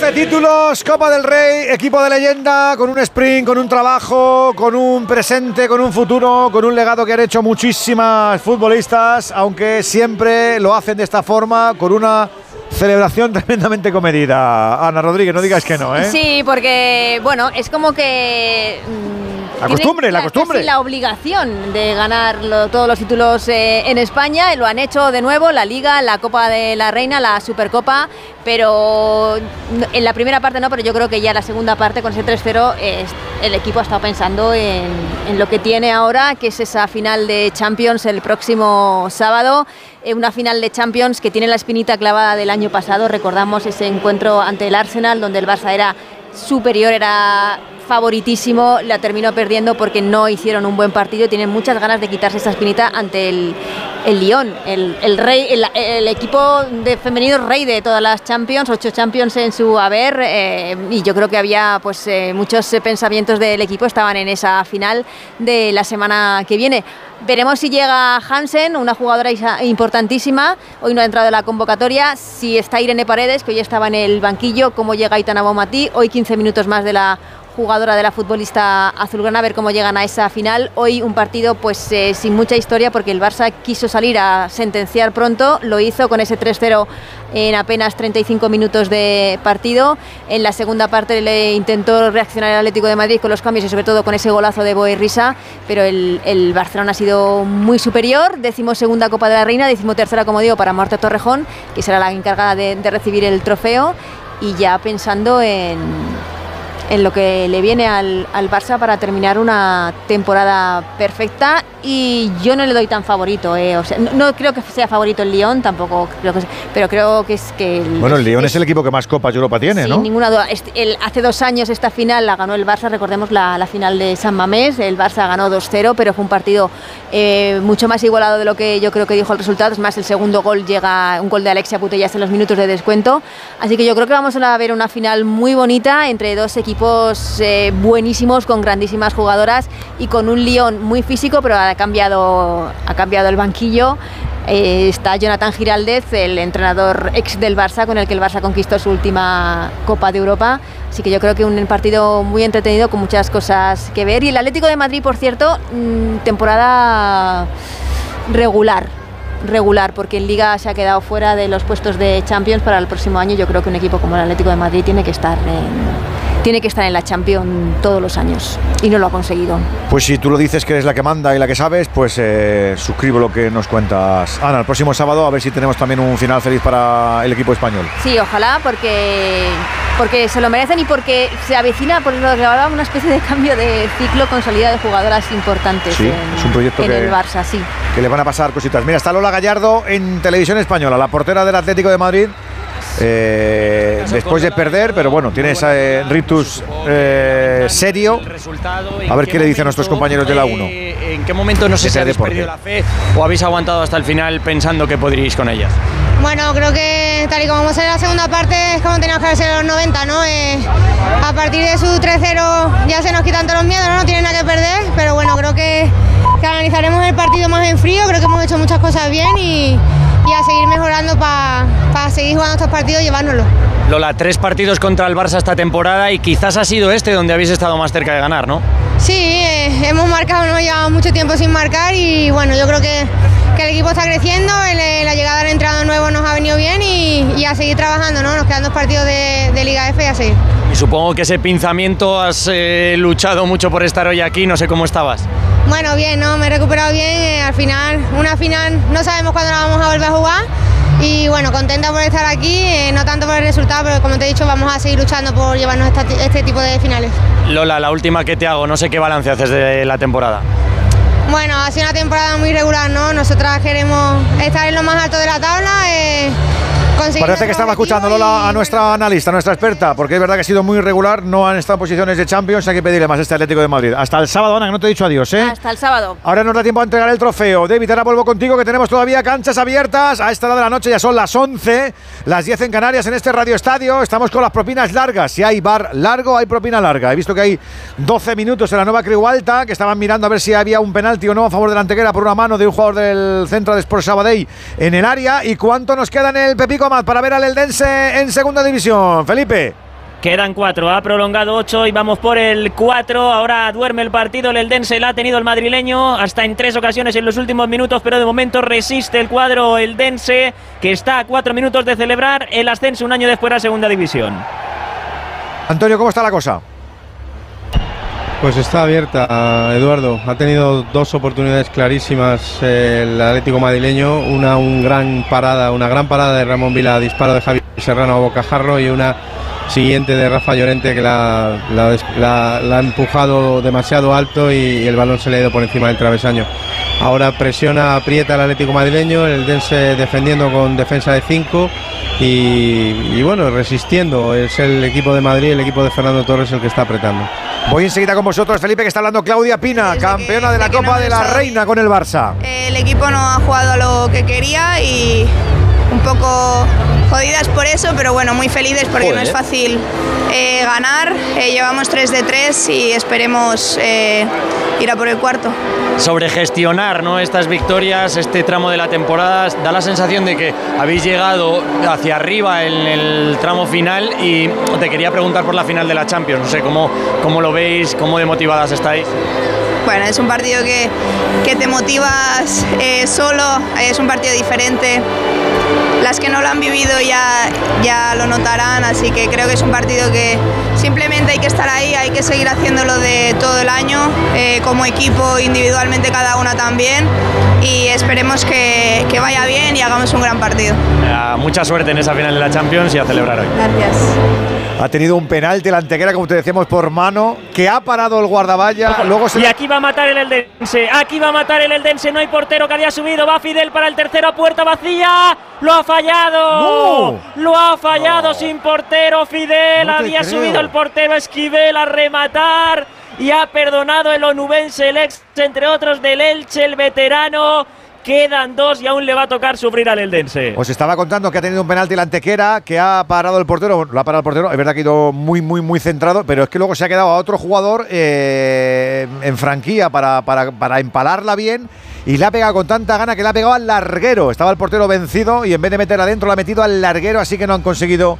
12 títulos, Copa del Rey, equipo de leyenda, con un sprint, con un trabajo, con un presente, con un futuro, con un legado que han hecho muchísimas futbolistas, aunque siempre lo hacen de esta forma, con una celebración tremendamente comedida. Ana Rodríguez, no digas que no, ¿eh? Sí, porque, bueno, es como que... La costumbre. La obligación de ganar todos los títulos en España, y lo han hecho de nuevo, la Liga, la Copa de la Reina, la Supercopa, pero en la primera parte no, pero yo creo que ya en la segunda parte, con ese 3-0, el equipo ha estado pensando en lo que tiene ahora, que es esa final de Champions el próximo sábado, una final de Champions que tiene la espinita clavada del año pasado. Recordamos ese encuentro ante el Arsenal, donde el Barça era superior, era favoritísimo, la terminó perdiendo porque no hicieron un buen partido y tienen muchas ganas de quitarse esa espinita ante el Lyon, el rey, el equipo de femenino rey de todas las Champions, 8 Champions en su haber, y yo creo que había pues muchos pensamientos del equipo estaban en esa final de la semana que viene. Veremos si llega Hansen, una jugadora importantísima. Hoy no ha entrado en la convocatoria. Si está Irene Paredes, que hoy estaba en el banquillo. Cómo llega Aitana Bonmatí. Hoy 15 minutos más de la jugadora, de la futbolista azulgrana, a ver cómo llegan a esa final. Hoy un partido pues sin mucha historia, porque el Barça quiso salir a sentenciar pronto, lo hizo con ese 3-0 en apenas 35 minutos de partido. En la segunda parte le intentó reaccionar el Atlético de Madrid con los cambios y sobre todo con ese golazo de Boerrisa, pero el Barcelona ha sido muy superior. 12ª Copa de la Reina, 13ª, como digo, para Marta Torrejón, que será la encargada de recibir el trofeo, y ya pensando en lo que le viene al Barça para terminar una temporada perfecta. Y yo no le doy tan favorito, o sea, no creo que sea favorito el Lyon, tampoco creo que sea, pero creo que es que... Bueno, el Lyon es el equipo que más Copas de Europa tiene, sin ¿no? Sin ninguna duda. Hace 2 años esta final la ganó el Barça, recordemos la final de San Mamés, el Barça ganó 2-0, pero fue un partido mucho más igualado de lo que yo creo que dijo el resultado. Es más, el segundo gol llega, un gol de Alexia Putellas en los minutos de descuento, así que yo creo que vamos a ver una final muy bonita entre dos equipos buenísimos, con grandísimas jugadoras y con un Lyon muy físico, pero ha cambiado el banquillo. Está Jonathan Giraldez, el entrenador ex del Barça, con el que el Barça conquistó su última Copa de Europa, así que yo creo que un partido muy entretenido, con muchas cosas que ver. Y el Atlético de Madrid, por cierto, temporada regular, porque en Liga se ha quedado fuera de los puestos de Champions para el próximo año. Yo creo que un equipo como el Atlético de Madrid tiene que estar en la Champions todos los años, y no lo ha conseguido. Pues si tú lo dices, que eres la que manda y la que sabes, pues suscribo lo que nos cuentas. Ana, el próximo sábado a ver si tenemos también un final feliz para el equipo español. Sí, ojalá, porque se lo merecen y porque se avecina, por lo que hablaba, una especie de cambio de ciclo con salida de jugadoras importantes. Sí, es un proyecto en el Barça, sí. Que le van a pasar cositas. Mira, está Lola Gallardo en Televisión Española, la portera del Atlético de Madrid. Después de perder, pero bueno, tiene ese rictus serio. A ver qué le dicen a nuestros compañeros de la 1. ¿En qué momento no sé si habéis perdido la fe o habéis aguantado hasta el final pensando que podríais con ellas? Bueno, creo que tal y como vamos a ver la segunda parte, es como teníamos que hacer los 90, ¿no? A partir de su 3-0 ya se nos quitan todos los miedos, ¿no? No tienen nada que perder, pero bueno, creo que analizaremos el partido más en frío. Creo que hemos hecho muchas cosas bien y a seguir mejorando para seguir jugando estos partidos y llevárnoslo. Lola, 3 partidos contra el Barça esta temporada y quizás ha sido este donde habéis estado más cerca de ganar, ¿no? Sí, hemos marcado, no llevamos mucho tiempo sin marcar y bueno, yo creo que el equipo está creciendo, la llegada del entrenador nuevo nos ha venido bien y a seguir trabajando, ¿no? Nos quedan 2 partidos de Liga F y a seguir. Y supongo que ese pinzamiento has luchado mucho por estar hoy aquí, no sé cómo estabas. Bueno, bien, ¿no? Me he recuperado bien, al final, una final no sabemos cuándo la vamos a volver a jugar y bueno, contenta por estar aquí, no tanto por el resultado, pero como te he dicho, vamos a seguir luchando por llevarnos este tipo de finales. Lola, la última que te hago, no sé qué balance haces de la temporada. Bueno, ha sido una temporada muy regular, ¿no? Nosotras queremos estar en lo más alto de la tabla. Parece que estaba escuchando Lola a nuestra analista, a nuestra experta, porque es verdad que ha sido muy irregular, no han estado en posiciones de Champions, hay que pedirle más a este Atlético de Madrid. Hasta el sábado, Ana, que no te he dicho adiós, ¿eh? Hasta el sábado. Ahora nos da tiempo a entregar el trofeo. David, ahora vuelvo contigo, que tenemos todavía canchas abiertas. A esta hora de la noche ya son las 11, las 10 en Canarias, en este Radio Estadio. Estamos con las propinas largas. Si hay bar largo, hay propina larga. He visto que hay 12 minutos en la nueva Creu Alta, que estaban mirando a ver si había un penalti o no a favor de la Antequera por una mano de un jugador del Centro de Sport Sabadell en el área. ¿Y cuánto nos queda en el Pepico Amat para ver al Eldense en segunda división? Felipe. Quedan 4, ha prolongado 8 y vamos por el 4. Ahora duerme el partido, el eldense la ha tenido el madrileño hasta en 3 ocasiones en los últimos minutos, pero de momento resiste el cuadro eldense, que está a 4 minutos de celebrar el ascenso un año después a segunda división. Antonio, ¿cómo está la cosa? Pues está abierta, Eduardo. Ha tenido 2 oportunidades clarísimas el Atlético madrileño. Una gran parada de Ramón Vila, disparo de Javi Serrano a bocajarro, y una siguiente de Rafa Llorente que la ha empujado demasiado alto y el balón se le ha ido por encima del travesaño. Ahora presiona, aprieta el Atlético madrileño, el eldense defendiendo con defensa de 5 y bueno, resistiendo. Es el equipo de Madrid, el equipo de Fernando Torres el que está apretando. Voy enseguida con vosotros, Felipe, que está hablando Claudia Pina, campeona de la Copa de la Reina con el Barça. El equipo no ha jugado a lo que quería y un poco jodidas por eso, pero bueno, muy felices porque no es fácil ganar. Llevamos 3 de 3 y esperemos ir a por el 4. Sobre gestionar, ¿no?, estas victorias, este tramo de la temporada, da la sensación de que habéis llegado hacia arriba en el tramo final, y te quería preguntar por la final de la Champions. No sé cómo lo veis, cómo de motivadas estáis. Bueno, es un partido que te motivas solo, es un partido diferente. Las que no lo han vivido ya lo notarán, así que creo que es un partido que simplemente hay que estar ahí, hay que seguir haciéndolo de todo el año, como equipo, individualmente cada una también, y esperemos que vaya bien y hagamos un gran partido. Mucha suerte en esa final de la Champions y a celebrar hoy. Gracias. Ha tenido un penalti la Antequera, como te decíamos, por mano, que ha parado el guardavalla. Y aquí va a matar el eldense, no hay portero, que había subido, va Fidel para el tercero a puerta vacía, lo ha fallado, sin portero Fidel, había subido el portero Esquivel a rematar y ha perdonado el onubense, el ex, entre otros, del Elche, el veterano. Quedan 2 y aún le va a tocar sufrir al eldense. Os estaba contando que ha tenido un penalti la Antequera, que ha parado el portero. Lo ha parado el portero, es verdad que ha ido muy centrado, pero es que luego se ha quedado a otro jugador en franquía para empalarla bien, y le ha pegado con tanta gana que le ha pegado al larguero. Estaba el portero vencido y en vez de meterla adentro, la ha metido al larguero, así que no han conseguido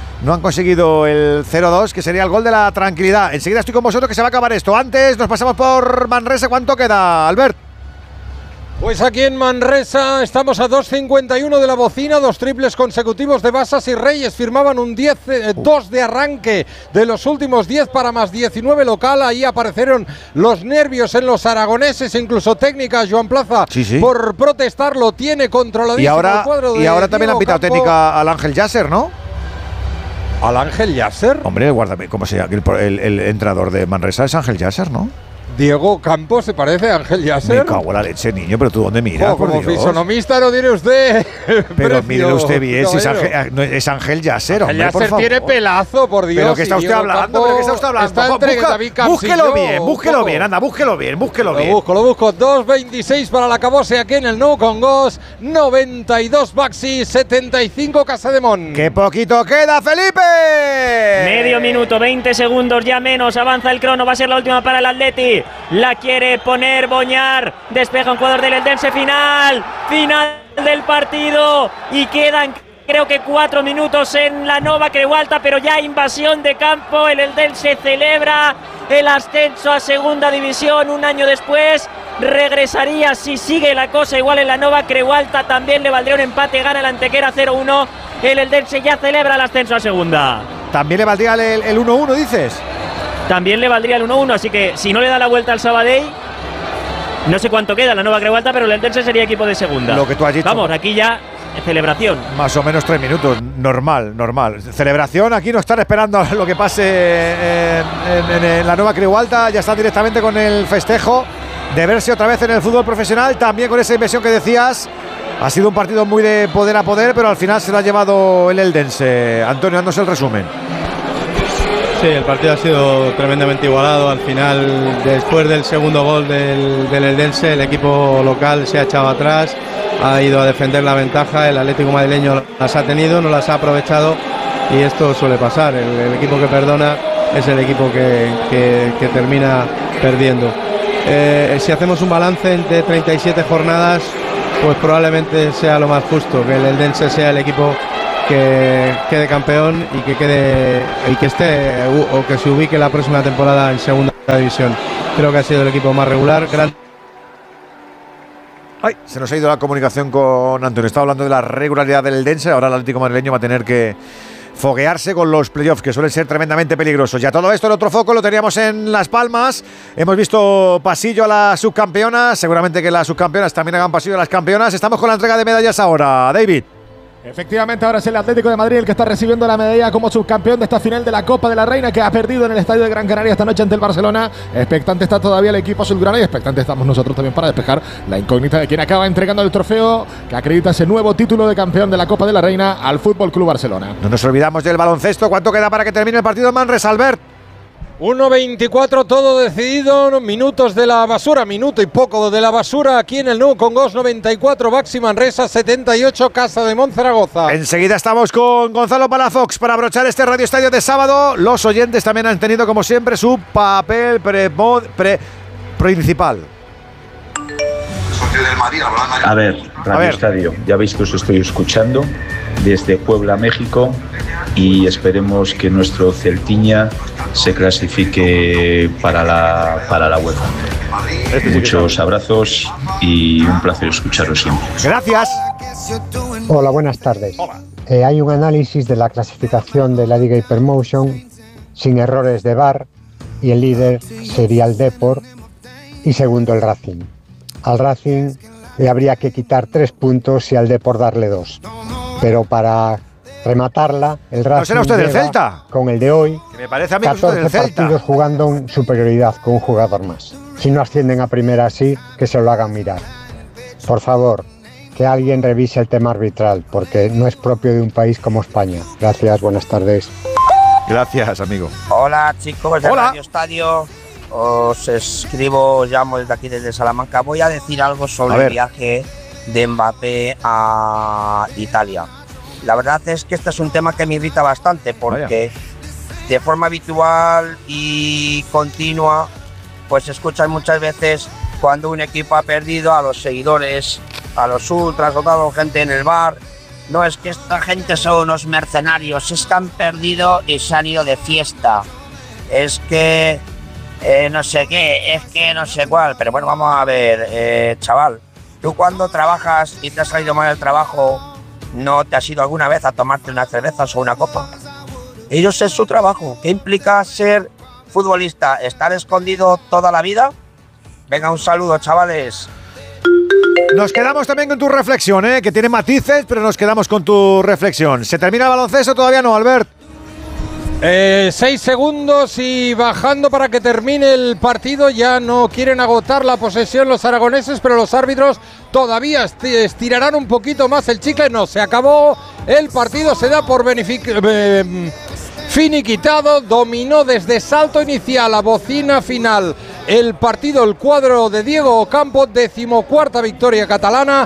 el 0-2, que sería el gol de la tranquilidad. Enseguida estoy con vosotros, que se va a acabar esto. Antes nos pasamos por Manresa. ¿Cuánto queda, Albert? Pues aquí en Manresa estamos a 2.51 de la bocina, 2 triples consecutivos de Basas y Reyes. Firmaban un 2 de arranque de los últimos 10 para más 19 local. Ahí aparecieron los nervios en los aragoneses, incluso técnica Joan Plaza por protestar, lo tiene controladísimo el cuadro de ahora también han pitado técnica al Ángel Yasser, ¿no? ¿Al Ángel Yasser? Hombre, guárdame, ¿cómo se llama? El entrenador de Manresa es Ángel Yasser, ¿no? Diego Campos, ¿se parece a Ángel Yasser? Me cago en la leche, niño, pero tú dónde miras, como fisonomista no diré usted. Pero mírelo usted bien, si es Ángel Yasser, hombre, Yasser, por favor. Tiene pelazo, por Dios. ¿Pero qué está usted hablando? Búsquelo bien, anda, búsquelo bien. Lo busco. 2.26 para la Cabose aquí en el Nou Congost, 92 Baxi, 75 Casademón. ¡Qué poquito queda, Felipe! Medio minuto, 20 segundos, ya menos, avanza el crono, va a ser la última para el Atleti. La quiere poner Boñar, despeja un jugador del eldense, final del partido, y quedan creo que 4 minutos en la Nova Creualta, pero ya invasión de campo. El eldense celebra el ascenso a segunda división un año después. Regresaría, si sigue la cosa igual en la Nova Creualta, también le valdría un empate, gana el Antequera 0-1. El eldense ya celebra el ascenso a segunda. ¿También le valdría el 1-1, dices? También le valdría el 1-1, así que si no le da la vuelta al Sabadell, no sé cuánto queda la Nova Creualta, pero el eldense sería equipo de segunda. Lo que tú has dicho. Vamos, aquí ya celebración. Más o menos 3 minutos, normal. Celebración, aquí no están esperando a lo que pase en la Nova Creualta, ya están directamente con el festejo de verse otra vez en el fútbol profesional, también con esa inversión que decías. Ha sido un partido muy de poder a poder, pero al final se lo ha llevado el eldense. Antonio, dándose el resumen. Sí, el partido ha sido tremendamente igualado. Al final, después del segundo gol del eldense, el equipo local se ha echado atrás, ha ido a defender la ventaja. El Atlético madrileño las ha tenido, no las ha aprovechado, y esto suele pasar. El equipo que perdona es el equipo que termina perdiendo. Si hacemos un balance de 37 jornadas, pues probablemente sea lo más justo, que el eldense sea el equipo que quede campeón y que esté o que se ubique la próxima temporada en segunda división. Creo que ha sido el equipo más regular. Ay, se nos ha ido la comunicación con Antonio. Estaba hablando de la regularidad del Eldense. Ahora el Atlético madrileño va a tener que foguearse con los playoffs, que suelen ser tremendamente peligrosos. Ya todo esto, el otro foco lo teníamos en Las Palmas. Hemos visto pasillo a las subcampeonas. Seguramente que las subcampeonas también hagan pasillo a las campeonas. Estamos con la entrega de medallas ahora, David. Efectivamente, ahora es el Atlético de Madrid el que está recibiendo la medalla como subcampeón de esta final de la Copa de la Reina, que ha perdido en el estadio de Gran Canaria esta noche ante el Barcelona. Expectante está todavía el equipo azulgrana y expectante estamos nosotros también para despejar la incógnita de quien acaba entregando el trofeo que acredita ese nuevo título de campeón de la Copa de la Reina al Fútbol Club Barcelona. No nos olvidamos del baloncesto. ¿Cuánto queda para que termine el partido en Manresa, Albert? 1:24, todo decidido, minutos de la basura, minuto y poco de la basura aquí en el Nou Congost. 94 Baxi Manresa, 78 Casa de Monzaragoza. Enseguida estamos con Gonzalo Palafox para abrochar este Radio Estadio de sábado. Los oyentes también han tenido, como siempre, su papel principal. A ver, Radio Estadio, ya veis que os estoy escuchando desde Puebla, México, y esperemos que nuestro Celtiña se clasifique para la UEFA. Muchos abrazos y un placer escucharos siempre. Gracias. Hola, buenas tardes. Hay un análisis de la clasificación de la Liga Hypermotion sin errores de VAR y el líder sería el Depor y segundo el Racing. Al Racing le habría que quitar 3 puntos y al Depor darle 2. Pero para rematarla, el Racing ¿no será usted del Celta? Con el de hoy, que me parece a mí 14 del Celta. partidos jugando en superioridad con un jugador más. Si no ascienden a primera así, que se lo hagan mirar. Por favor, que alguien revise el tema arbitral, porque no es propio de un país como España. Gracias, buenas tardes. Gracias, amigo. Hola, chicos de Hola. Radio Estadio. Os escribo, os llamo desde aquí, desde Salamanca. Voy a decir algo sobre el viaje de Mbappé a Italia. La verdad es que este es un tema que me irrita bastante porque de forma habitual y continua pues escuchas muchas veces cuando un equipo ha perdido a los seguidores, a los ultras, o a la gente en el bar. No, es que esta gente son unos mercenarios, es que han perdido y se han ido de fiesta. Es que no sé qué, es que no sé cuál. Pero bueno, vamos a ver, chaval. Tú cuando trabajas y te has salido mal del trabajo, ¿no te has ido alguna vez a tomarte unas cervezas o una copa? Ellos es su trabajo. ¿Qué implica ser futbolista? ¿Estar escondido toda la vida? Venga, un saludo, chavales. Nos quedamos también con tu reflexión, que tiene matices, pero nos quedamos con tu reflexión. ¿Se termina el baloncesto? Todavía no, Albert. 6 segundos y bajando para que termine el partido. Ya no quieren agotar la posesión los aragoneses, pero los árbitros todavía estirarán un poquito más el chicle. No, se acabó el partido, se da por finiquitado. Dominó desde salto inicial a bocina final el partido, el cuadro de Diego Ocampo. 14ª victoria catalana,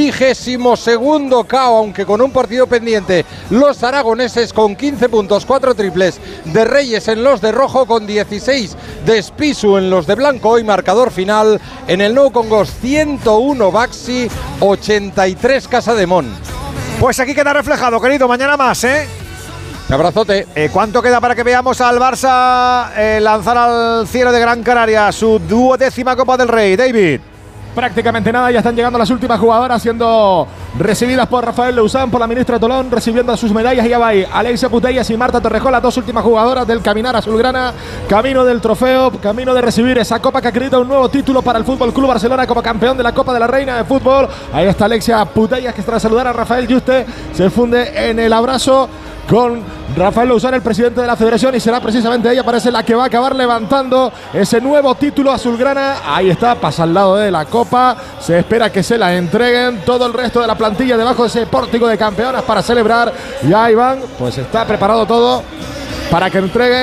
22º KO, aunque con un partido pendiente. Los aragoneses con 15 puntos, 4 triples de Reyes en los de rojo, con 16 de Spisu en los de blanco. Y marcador final en el Nou Congost: 101 Baxi, 83 Casademón. Pues aquí queda reflejado, querido. Mañana más, Un abrazote. ¿Cuánto queda para que veamos al Barça lanzar al cielo de Gran Canaria su 12ª Copa del Rey, David? Prácticamente nada, ya están llegando las últimas jugadoras siendo recibidas por Rafael Leuzán, por la ministra Tolón, recibiendo sus medallas. Y ya va ahí Alexia Putellas y Marta Torrejón, las 2 últimas jugadoras del caminar azulgrana, camino del trofeo, camino de recibir esa copa que acredita un nuevo título para el Fútbol Club Barcelona como campeón de la Copa de la Reina de Fútbol. Ahí está Alexia Putellas, que tras saludar a Rafael Yuste se funde en el abrazo con Rafael Leuzán, el presidente de la federación, y será precisamente ella, parece, la que va a acabar levantando ese nuevo título azulgrana. Ahí está, pasa al lado de la copa, se espera que se la entreguen. Todo el resto de la plantilla debajo de ese pórtico de campeonas para celebrar. Ya Iván, pues está preparado todo para que entreguen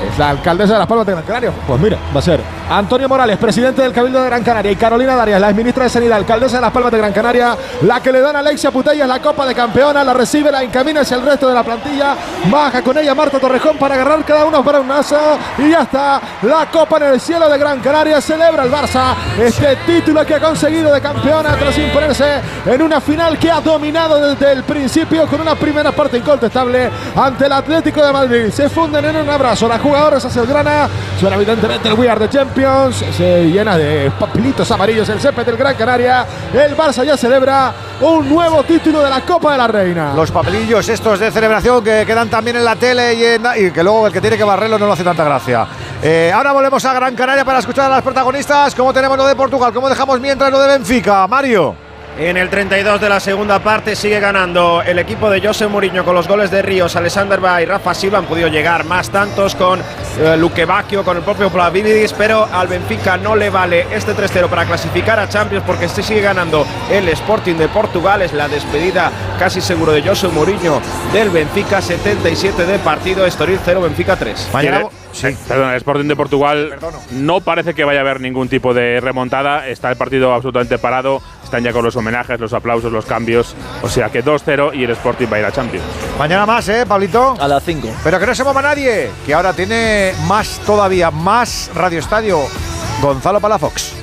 es la alcaldesa de Las Palmas de Gran Canaria. Pues mira, va a ser Antonio Morales, presidente del Cabildo de Gran Canaria, y Carolina Darias, la ministra de Sanidad, alcaldesa de Las Palmas de Gran Canaria, la que le dan a Alexia Putellas la Copa de Campeona, la recibe, la encamina hacia el resto de la plantilla, baja con ella Marta Torrejón para agarrar cada uno para un asa, y ya está la Copa en el cielo de Gran Canaria. Celebra el Barça este título que ha conseguido de campeona tras imponerse en una final que ha dominado desde el principio con una primera parte incontestable ante el Atlético de Madrid. Se funden en un abrazo las jugadoras azulgrana, suena evidentemente el We Are the Champions, se llena de papelitos amarillos el césped del Gran Canaria. El Barça ya celebra un nuevo título de la Copa de la Reina. Los papelillos estos de celebración que quedan también en la tele y que luego el que tiene que barrerlo no le hace tanta gracia. Ahora volvemos a Gran Canaria para escuchar a las protagonistas. ¿Cómo tenemos lo de Portugal? ¿Cómo dejamos mientras lo de Benfica? Mario. En el 32 de la segunda parte sigue ganando el equipo de José Mourinho con los goles de Ríos, Alexander Bá y Rafa Silva. Han podido llegar más tantos con Luque Bacchio, con el propio Plavidis, pero al Benfica no le vale este 3-0 para clasificar a Champions, porque se sigue ganando el Sporting de Portugal. Es la despedida casi seguro de José Mourinho del Benfica. 77 de partido, Estoril 0, Benfica 3. Sí. Perdón, el Sporting de Portugal no parece que vaya a haber ningún tipo de remontada. Está el partido absolutamente parado. Están ya con los homenajes, los aplausos, los cambios. O sea que 2-0 y el Sporting va a ir a Champions. Mañana más, Pablito. A las 5. Pero que no se mueva nadie, que ahora tiene más todavía, más Radio Estadio. Gonzalo Palafox.